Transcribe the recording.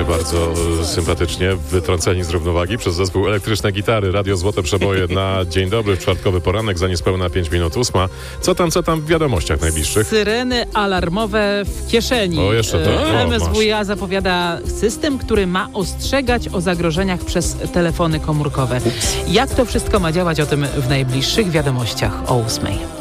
bardzo sympatycznie, wytrąceni z równowagi przez zespół Elektryczne Gitary, Radio Złote Przeboje na dzień dobry, w czwartkowy poranek, za niespełna 5 minut 8. Co tam w wiadomościach najbliższych? Syreny alarmowe w kieszeni. O, jeszcze to. MSWiA zapowiada system, który ma ostrzegać o zagrożeniach przez telefony komórkowe. Jak to wszystko ma działać, o tym w najbliższych wiadomościach o 8.